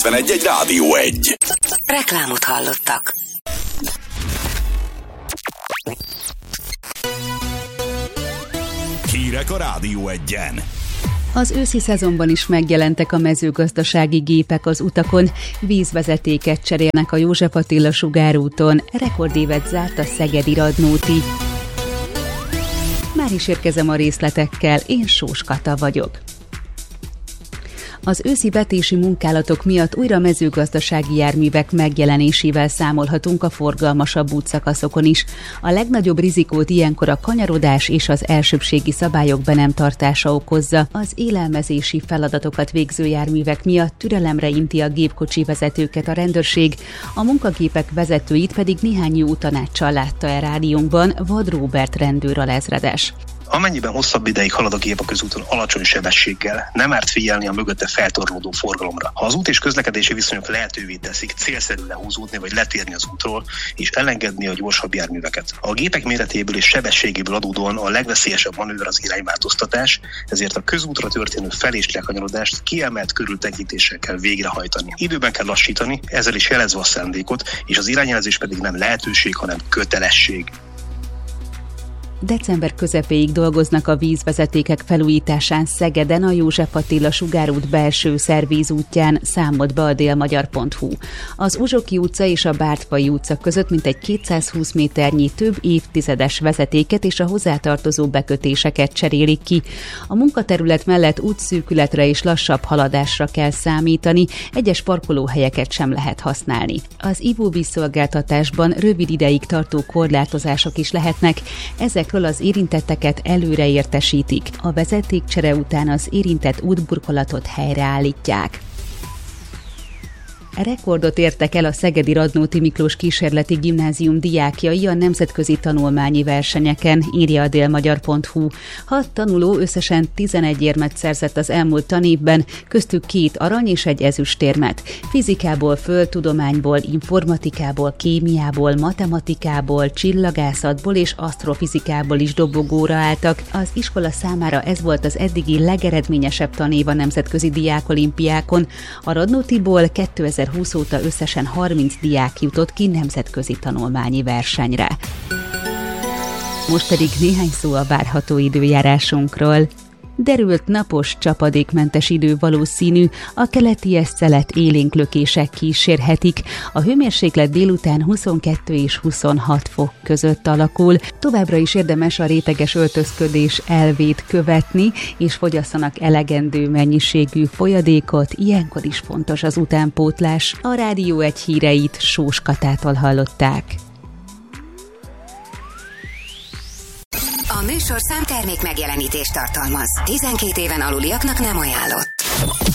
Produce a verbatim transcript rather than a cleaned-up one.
egy Rádió egy. Reklámot hallottak. Hírek a Rádió egyen. Az őszi szezonban is megjelentek a mezőgazdasági gépek az utakon, vízvezetéket cserélnek a József Attila sugárúton, rekordévet zárt a szegedi Radnóti. Már is érkezem a részletekkel, én Sós Kata vagyok. Az őszi vetési munkálatok miatt újra mezőgazdasági járművek megjelenésével számolhatunk a forgalmasabb útszakaszokon is. A legnagyobb rizikót ilyenkor a kanyarodás és az elsőbbségi szabályok be nem tartása okozza. Az élelmezési feladatokat végző járművek miatt türelemre inti a gépkocsi vezetőket a rendőrség, a munkagépek vezetőit pedig néhány jó tanáccsal látta el rádiónkban Vad Róbert rendőr alezredes. Amennyiben hosszabb ideig halad a gép a közúton alacsony sebességgel, nem árt figyelni a mögötte feltorlódó forgalomra. Ha az út és közlekedési viszonyok lehetővé teszik, célszerű lehúzódni vagy letérni az útról, és elengedni a gyorsabb járműveket. A gépek méretéből és sebességéből adódóan a legveszélyesebb manőver az irányváltoztatás, ezért a közútra történő fel- és lekanyarodást kiemelt körültekintéssel kell végrehajtani. Időben kell lassítani, ezzel is jelezve a szándékot, és az irányjelzés pedig nem lehetőség, hanem kötelesség. December közepéig dolgoznak a vízvezetékek felújításán Szegeden, a József Attila sugárút belső szervízútján, számolt be a délmagyar pont hu. Az Uzsoki utca és a Bártfai utca között mintegy kétszázhúsz méternyi több évtizedes vezetéket és a hozzátartozó bekötéseket cserélik ki. A munkaterület mellett útszűkületre és lassabb haladásra kell számítani, egyes parkolóhelyeket sem lehet használni. Az ivóvízszolgáltatásban rövid ideig tartó korlátozások is lehetnek, ezek az érintetteket előre értesítik. A vezetékcsere után az érintett útburkolatot helyreállítják. Rekordot értek el a szegedi Radnóti Miklós Kísérleti Gimnázium diákjai a nemzetközi tanulmányi versenyeken, írja a délmagyar pont hu. Hat tanuló összesen tizenegy érmet szerzett az elmúlt tanévben, köztük két arany és egy ezüstérmet. Fizikából, földtudományból, informatikából, kémiából, matematikából, csillagászatból és asztrofizikából is dobogóra álltak. Az iskola számára ez volt az eddigi legeredményesebb tanév a nemzetközi diákolimpiákon. A Radnótiból kétezer-húsz óta összesen harminc diák jutott ki nemzetközi tanulmányi versenyre. Most pedig néhány szó a várható időjárásunkról. Derült, napos, csapadékmentes idő valószínű, a keleti szelet élénk lökések kísérhetik. A hőmérséklet délután huszonkettő és huszonhat fok között alakul. Továbbra is érdemes a réteges öltözködés elvét követni, és fogyasszanak elegendő mennyiségű folyadékot, ilyenkor is fontos az utánpótlás. A Rádió egy híreit Sós Katától hallották. A műsorszám termék megjelenítést tartalmaz. tizenkét éven aluliaknak nem ajánlott.